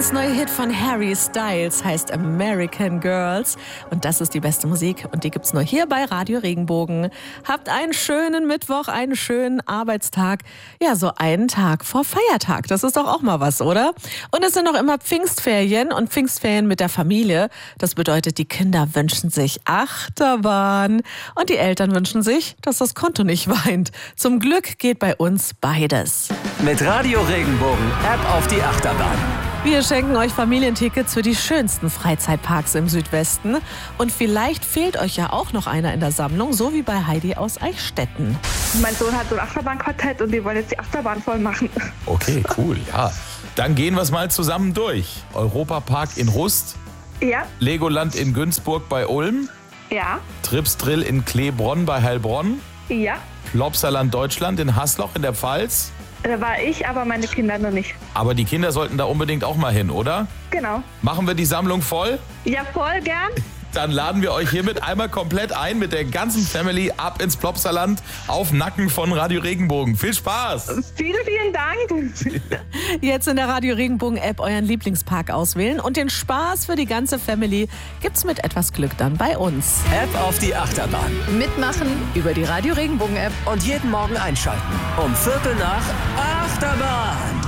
ganz neue Hit von Harry Styles heißt American Girls. Und das ist die beste Musik und die gibt's nur hier bei Radio Regenbogen. Habt einen schönen Mittwoch, einen schönen Arbeitstag. Ja, so einen Tag vor Feiertag. Das ist doch auch mal was, oder? Und es sind noch immer Pfingstferien und Pfingstferien mit der Familie. Das bedeutet, die Kinder wünschen sich Achterbahn und die Eltern wünschen sich, dass das Konto nicht weint. Zum Glück geht bei uns beides. Mit Radio Regenbogen App auf die Achterbahn. Wir schenken euch Familientickets für die schönsten Freizeitparks im Südwesten. Und vielleicht fehlt euch ja auch noch einer in der Sammlung, so wie bei Heidi aus Eichstätten. Mein Sohn hat so ein Achterbahnquartett und die wollen jetzt die Achterbahn voll machen. Okay, cool, ja. Dann gehen wir es mal zusammen durch. Europapark in Rust, Ja, Legoland in Günzburg bei Ulm, ja, Trips Drill in Kleebronn bei Heilbronn, ja. Plopsaland Deutschland in Haßloch in der Pfalz. Da war ich, aber meine Kinder noch nicht. Aber die Kinder sollten da unbedingt auch mal hin, oder? Genau. Machen wir die Sammlung voll? Ja, voll gern. Dann laden wir euch hiermit einmal komplett ein mit der ganzen Family ab ins Plopsaland auf Nacken von Radio Regenbogen. Viel Spaß! Vielen, vielen Dank. Jetzt in der Radio Regenbogen App euren Lieblingspark auswählen und den Spaß für die ganze Family gibt's mit etwas Glück dann bei uns. App auf die Achterbahn. Mitmachen über die Radio Regenbogen App. Und jeden Morgen einschalten. Um 7:45 Achterbahn.